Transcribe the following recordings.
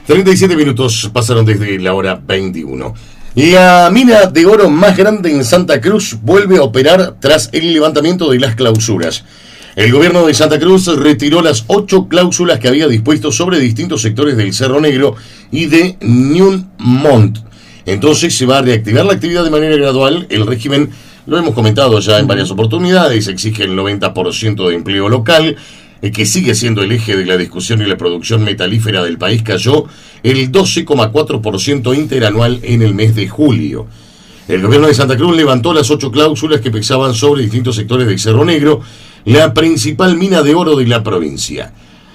37 minutos pasaron desde la hora 21. La mina de oro más grande en Santa Cruz vuelve a operar tras el levantamiento de las clausuras. El gobierno de Santa Cruz retiró las 8 cláusulas que había dispuesto sobre distintos sectores del Cerro Negro y de Newmont. Entonces se va a reactivar la actividad de manera gradual. El régimen, lo hemos comentado ya en varias oportunidades, exige el 90% de empleo local, que sigue siendo el eje de la discusión, y la producción metalífera del país cayó el 12,4% interanual en el mes de julio. El gobierno de Santa Cruz levantó las 8 cláusulas que pesaban sobre distintos sectores del Cerro Negro, la principal mina de oro de la provincia.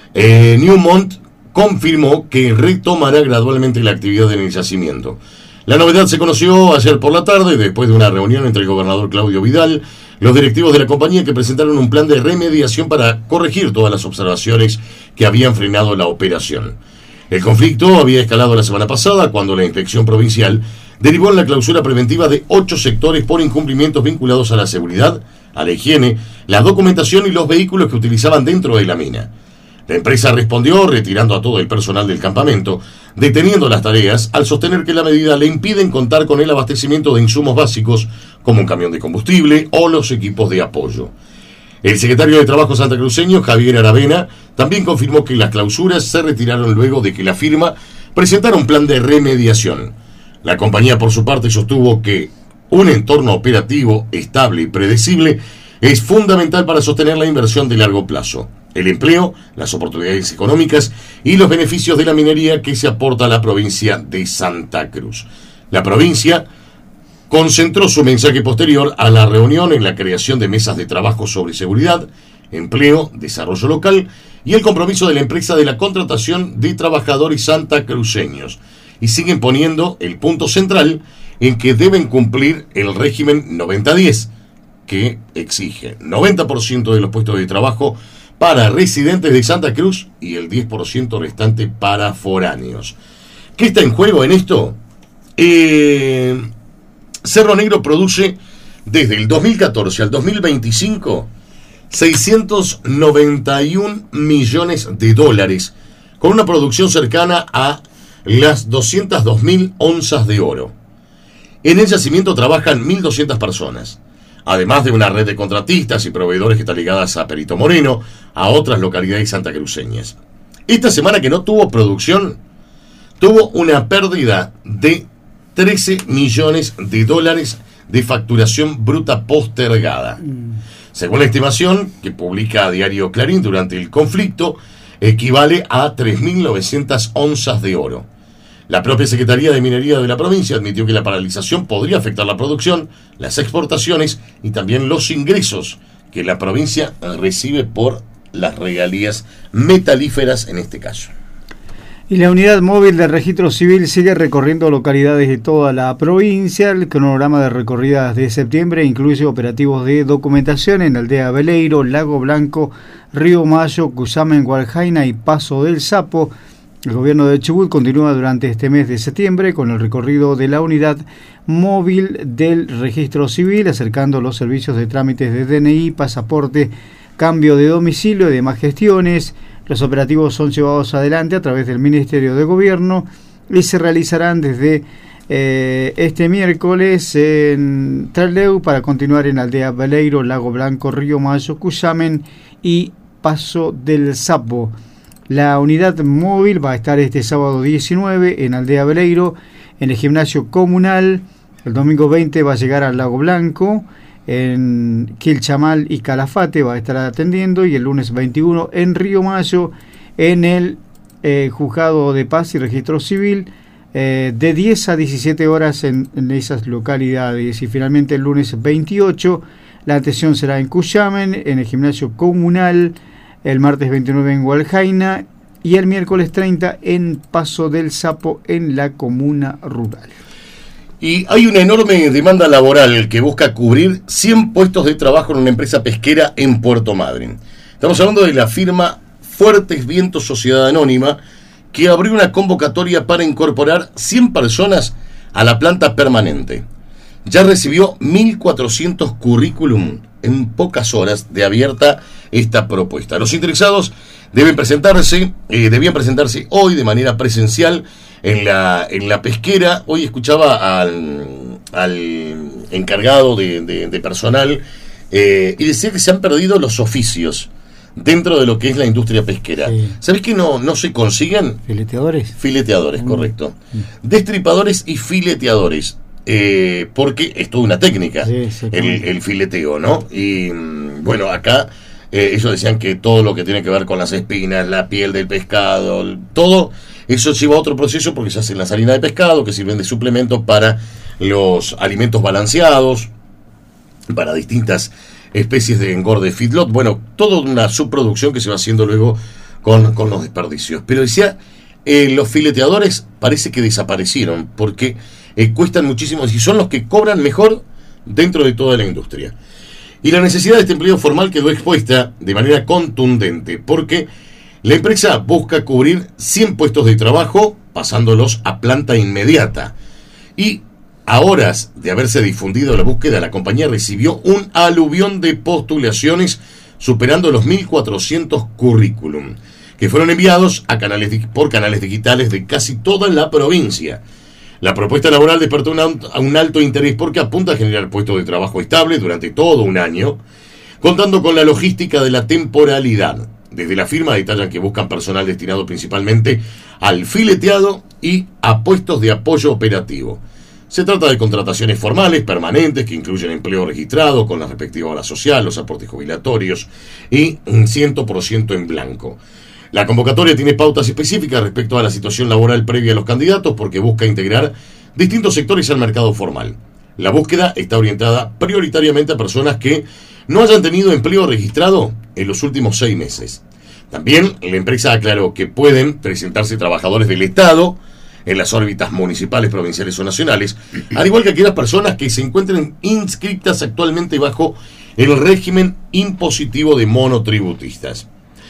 Newmont confirmó que retomará gradualmente la actividad en el yacimiento. La novedad se conoció ayer por la tarde, después de una reunión entre el gobernador Claudio Vidal, los directivos de la compañía, que presentaron un plan de remediación para corregir todas las observaciones que habían frenado la operación. El conflicto había escalado la semana pasada, cuando la inspección provincial derivó en la clausura preventiva de 8 sectores por incumplimientos vinculados a la seguridad, a la higiene, la documentación y los vehículos que utilizaban dentro de la mina. La empresa respondió retirando a todo el personal del campamento, deteniendo las tareas al sostener que la medida le impiden contar con el abastecimiento de insumos básicos como un camión de combustible o los equipos de apoyo. El secretario de Trabajo santacruceño, Javier Aravena, también confirmó que las clausuras se retiraron luego de que la firma presentara un plan de remediación. La compañía, por su parte, sostuvo que un entorno operativo estable y predecible es fundamental para sostener la inversión de largo plazo, el empleo, las oportunidades económicas y los beneficios de la minería que se aporta a la provincia de Santa Cruz. La provincia concentró su mensaje posterior a la reunión en la creación de mesas de trabajo sobre seguridad, empleo, desarrollo local y el compromiso de la empresa de la contratación de trabajadores santacruceños, y siguen poniendo el punto central en que deben cumplir el régimen 90-10, que exige 90% de los puestos de trabajo para residentes de Santa Cruz y el 10% restante para foráneos. ¿Qué está en juego en esto? Cerro Negro produce desde el 2014 al 2025 $691 millones, con una producción cercana a las 202.000 onzas de oro. En el yacimiento trabajan 1.200 personas, además de una red de contratistas y proveedores que están ligadas a Perito Moreno, a otras localidades santacruceñas. Esta semana, que no tuvo producción, tuvo una pérdida de $13 millones de facturación bruta postergada. Según la estimación que publica Diario Clarín, durante el conflicto equivale a 3.900 onzas de oro. La propia Secretaría de Minería de la provincia admitió que la paralización podría afectar la producción, las exportaciones y también los ingresos que la provincia recibe por las regalías metalíferas en este caso. Y la unidad móvil de registro civil sigue recorriendo localidades de toda la provincia. El cronograma de recorridas de septiembre incluye operativos de documentación en Aldea Beleiro, Lago Blanco, Río Mayo, Cusamen, Gualjaina y Paso del Sapo. El gobierno de Chubut continúa durante este mes de septiembre con el recorrido de la unidad móvil del registro civil, acercando los servicios de trámites de DNI, pasaporte, cambio de domicilio y demás gestiones. Los operativos son llevados adelante a través del Ministerio de Gobierno y se realizarán desde este miércoles en Trelew, para continuar en Aldea Beleiro, Lago Blanco, Río Mayo, Cusamen y Paso del Sapo. La unidad móvil va a estar este sábado 19 en Aldea Beleiro, en el gimnasio comunal. El domingo 20 va a llegar al Lago Blanco, en Quilchamal y Calafate va a estar atendiendo, y el lunes 21 en Río Mayo, en el Juzgado de Paz y Registro Civil, de 10 a 17 horas en esas localidades. Y finalmente el lunes 28 la atención será en Cusamen, en el gimnasio comunal, el martes 29 en Gualjaina y el miércoles 30 en Paso del Sapo, en la comuna rural. Y hay una enorme demanda laboral que busca cubrir 100 puestos de trabajo en una empresa pesquera en Puerto Madryn. Estamos hablando de la firma Fuertes Vientos Sociedad Anónima, que abrió una convocatoria para incorporar 100 personas a la planta permanente. Ya recibió 1.400 currículum en pocas horas de abierta esta propuesta. Los interesados debían presentarse hoy de manera presencial en la pesquera. Hoy escuchaba al encargado de personal y decía que se han perdido los oficios dentro de lo que es la industria pesquera. Sí. ¿Sabés que no se consiguen? Fileteadores, correcto. Destripadores y fileteadores. Porque es toda una técnica, el fileteo, ¿no? Y bueno, acá ellos decían que todo lo que tiene que ver con las espinas, la piel del pescado, todo eso lleva a otro proceso porque se hace la salina de pescado, que sirven de suplemento para los alimentos balanceados, para distintas especies de engorde feedlot. Bueno, toda una subproducción que se va haciendo luego con los desperdicios. Pero decía, los fileteadores parece que desaparecieron porque cuestan muchísimo y son los que cobran mejor dentro de toda la industria. Y la necesidad de este empleo formal quedó expuesta de manera contundente porque la empresa busca cubrir 100 puestos de trabajo pasándolos a planta inmediata. Y a horas de haberse difundido la búsqueda, la compañía recibió un aluvión de postulaciones superando los 1.400 currículum que fueron enviados por canales digitales de casi toda la provincia. La propuesta laboral despertó un alto interés porque apunta a generar puestos de trabajo estables durante todo un año, contando con la logística de la temporalidad. Desde la firma detallan que buscan personal destinado principalmente al fileteado y a puestos de apoyo operativo. Se trata de contrataciones formales, permanentes, que incluyen empleo registrado con la respectiva obra social, los aportes jubilatorios y un 100% en blanco. La convocatoria tiene pautas específicas respecto a la situación laboral previa a los candidatos porque busca integrar distintos sectores al mercado formal. La búsqueda está orientada prioritariamente a personas que no hayan tenido empleo registrado en los últimos 6 meses. También la empresa aclaró que pueden presentarse trabajadores del Estado en las órbitas municipales, provinciales o nacionales, al igual que aquellas personas que se encuentren inscritas actualmente bajo el régimen impositivo de monotributistas.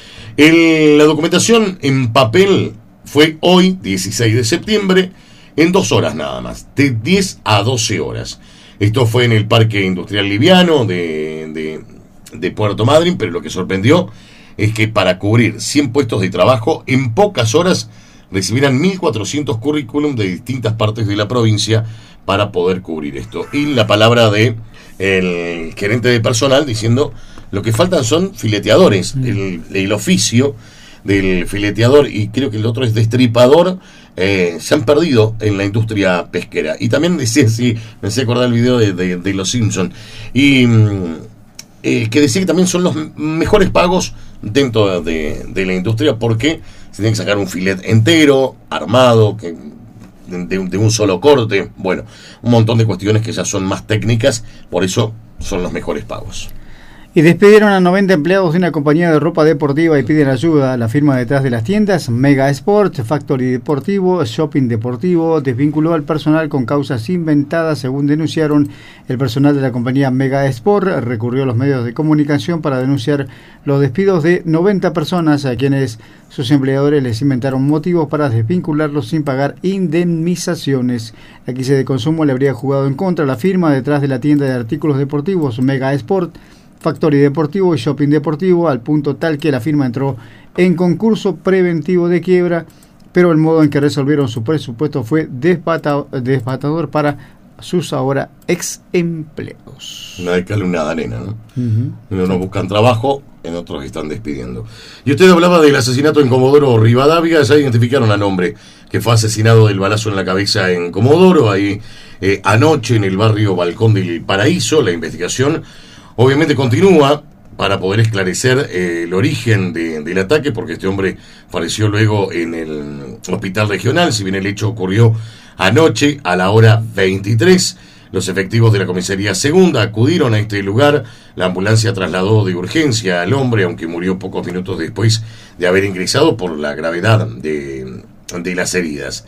La documentación en papel fue hoy, 16 de septiembre, en 2 horas nada más, de 10 a 12 horas. Esto fue en el Parque Industrial Liviano de Puerto Madryn, pero lo que sorprendió es que para cubrir 100 puestos de trabajo, en pocas horas recibirán 1.400 currículum de distintas partes de la provincia para poder cubrir esto. Y la palabra de el gerente de personal diciendo lo que faltan son fileteadores. El oficio del fileteador y creo que el otro es destripador se han perdido en la industria pesquera. Y también decía, sí, me hacía acordar el video de Los Simpsons y que decía que también son los mejores pagos dentro de la industria porque se tiene que sacar un filet entero, armado, de un solo corte. Bueno, un montón de cuestiones que ya son más técnicas, por eso son los mejores pagos. Y despidieron a 90 empleados de una compañía de ropa deportiva y piden ayuda a la firma detrás de las tiendas Mega Sport, Factory Deportivo, Shopping Deportivo. Desvinculó al personal con causas inventadas, según denunciaron. El personal de la compañía Mega Sport recurrió a los medios de comunicación para denunciar los despidos de 90 personas a quienes sus empleadores les inventaron motivos para desvincularlos sin pagar indemnizaciones. La crisis de consumo le habría jugado en contra a la firma detrás de la tienda de artículos deportivos Mega Sport, Factory Deportivo y Shopping Deportivo, al punto tal que la firma entró en concurso preventivo de quiebra, pero el modo en que resolvieron su presupuesto fue devastador para sus ahora ex empleados. Una escalonada, nena, ¿no? En unos buscan trabajo, en otros están despidiendo. Y usted hablaba del asesinato en Comodoro Rivadavia. Ya identificaron al hombre que fue asesinado del balazo en la cabeza en Comodoro, ahí anoche en el barrio Balcón del Paraíso. La investigación obviamente continúa para poder esclarecer el origen del ataque, porque este hombre falleció luego en el hospital regional. Si bien el hecho ocurrió anoche a la hora 23, los efectivos de la comisaría segunda acudieron a este lugar. La ambulancia trasladó de urgencia al hombre, aunque murió pocos minutos después de haber ingresado por la gravedad de las heridas.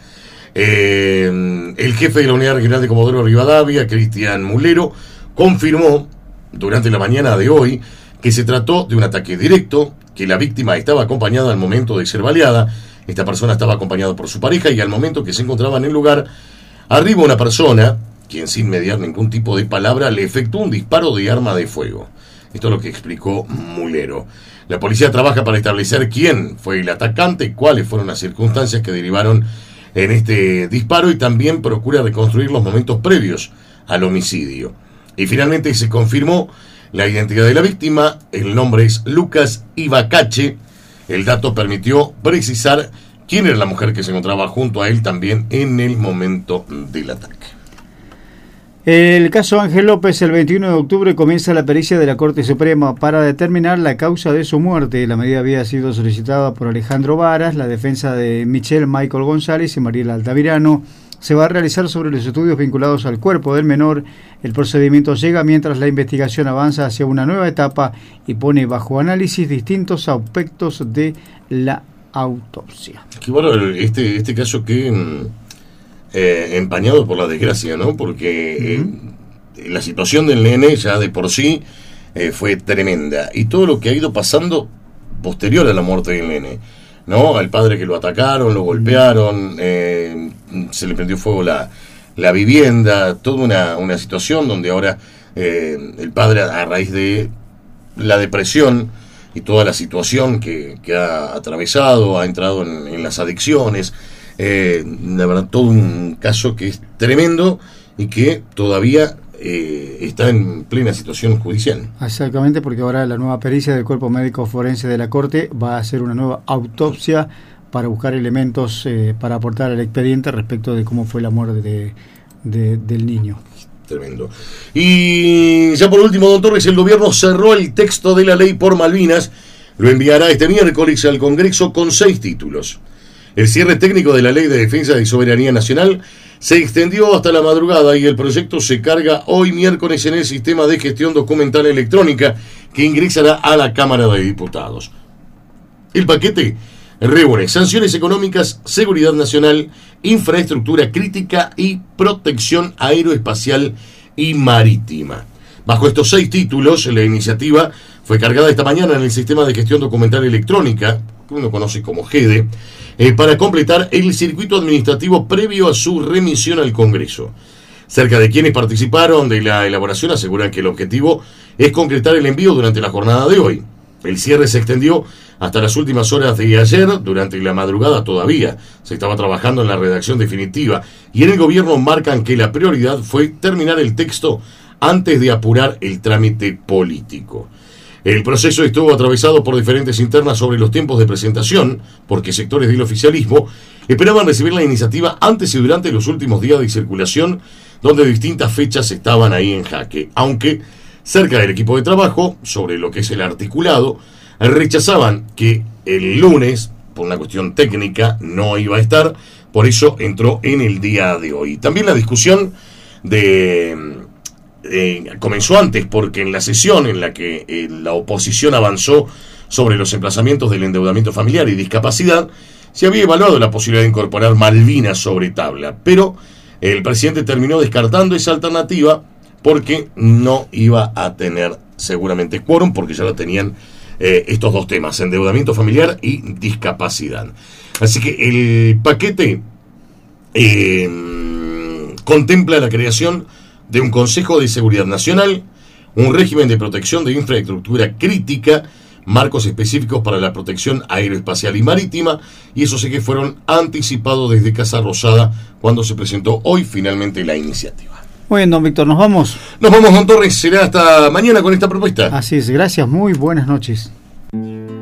El jefe de la Unidad Regional de Comodoro Rivadavia, Cristian Mulero, confirmó durante la mañana de hoy que se trató de un ataque directo, que la víctima estaba acompañada al momento de ser baleada. Esta persona estaba acompañada por su pareja y al momento que se encontraba en el lugar, arriba una persona, quien sin mediar ningún tipo de palabra le efectuó un disparo de arma de fuego. Esto es lo que explicó Mulero. La policía trabaja para establecer quién fue el atacante y cuáles fueron las circunstancias que derivaron en este disparo, y también procura reconstruir los momentos previos al homicidio. Y finalmente se confirmó la identidad de la víctima. El nombre es Lucas Ibacache. El dato permitió precisar quién era la mujer que se encontraba junto a él también en el momento del ataque. El caso Ángel López, el 21 de octubre comienza la pericia de la Corte Suprema para determinar la causa de su muerte. La medida había sido solicitada por Alejandro Varas, la defensa de Michelle Michael González y Mariela Altamirano. Se va a realizar sobre los estudios vinculados al cuerpo del menor. El procedimiento llega mientras la investigación avanza hacia una nueva etapa y pone bajo análisis distintos aspectos de la autopsia. Qué bueno este caso que... empañado por la desgracia, ¿no? Porque la situación del nene ya de por sí fue tremenda, y todo lo que ha ido pasando posterior a la muerte del nene, ¿no? Al padre que lo atacaron, lo golpearon, se le prendió fuego la vivienda, toda una situación donde ahora el padre, a raíz de la depresión y toda la situación que ha atravesado, ha entrado en las adicciones. La verdad, todo un caso que es tremendo y que todavía está en plena situación judicial. Exactamente, porque ahora la nueva pericia del Cuerpo Médico Forense de la Corte va a hacer una nueva autopsia para buscar elementos para aportar al expediente respecto de cómo fue la muerte del niño. Tremendo. Y ya por último, don Torres, el gobierno cerró el texto de la ley por Malvinas. Lo enviará este miércoles al Congreso con 6 títulos. El cierre técnico de la Ley de Defensa y Soberanía Nacional se extendió hasta la madrugada y el proyecto se carga hoy miércoles en el sistema de gestión documental electrónica que ingresará a la Cámara de Diputados. El paquete reúne sanciones económicas, seguridad nacional, infraestructura crítica y protección aeroespacial y marítima. Bajo estos 6 títulos, la iniciativa fue cargada esta mañana en el sistema de gestión documental electrónica, que uno conoce como GEDE, para completar el circuito administrativo previo a su remisión al Congreso. Cerca de quienes participaron de la elaboración aseguran que el objetivo es concretar el envío durante la jornada de hoy. El cierre se extendió hasta las últimas horas de ayer. Durante la madrugada todavía se estaba trabajando en la redacción definitiva, y en el gobierno marcan que la prioridad fue terminar el texto antes de apurar el trámite político. El proceso estuvo atravesado por diferentes internas sobre los tiempos de presentación, porque sectores del oficialismo esperaban recibir la iniciativa antes y durante los últimos días de circulación, donde distintas fechas estaban ahí en jaque, aunque cerca del equipo de trabajo, sobre lo que es el articulado, rechazaban que el lunes, por una cuestión técnica, no iba a estar, por eso entró en el día de hoy. También la discusión comenzó antes, porque en la sesión en la que la oposición avanzó sobre los emplazamientos del endeudamiento familiar y discapacidad, se había evaluado la posibilidad de incorporar Malvinas sobre tabla, pero el presidente terminó descartando esa alternativa porque no iba a tener seguramente quórum, porque ya lo tenían estos 2 temas, endeudamiento familiar y discapacidad. Así que el paquete contempla la creación de un Consejo de Seguridad Nacional, un régimen de protección de infraestructura crítica, marcos específicos para la protección aeroespacial y marítima, y eso sí que fueron anticipados desde Casa Rosada cuando se presentó hoy finalmente la iniciativa. Muy bien, don Víctor, ¿nos vamos? Nos vamos, don Torres, será hasta mañana con esta propuesta. Así es, gracias, muy buenas noches.